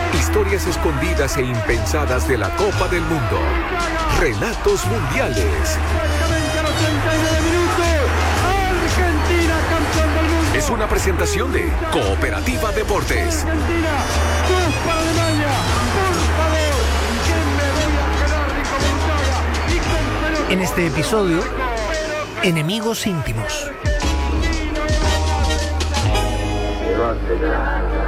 Historias escondidas e impensadas de la Copa del Mundo. Relatos mundiales. Prácticamente a los 39 minutos. Argentina, campeón del mundo. Es una presentación de Cooperativa Deportes. Argentina, 2 para Alemania. Por favor, que me voy a quedar rico Montaga y con pelota. En este episodio, enemigos íntimos.